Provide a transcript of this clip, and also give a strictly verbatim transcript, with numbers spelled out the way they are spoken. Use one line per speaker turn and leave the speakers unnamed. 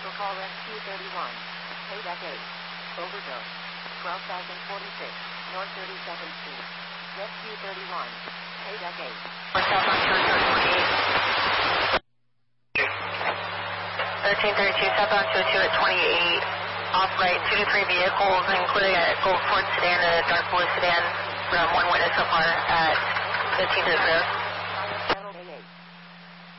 Vehicle call Rescue thirty-one. Payback eight. Overdose. twelve thousand forty-six. North thirty-second Street. Rescue thirty-one. Payback eight.
thirteen thirty-two, southbound two oh two at twenty-eight. Off-right, two to three vehicles, including a gold Ford sedan and a dark blue sedan. From one witness so far at fifteen to zero.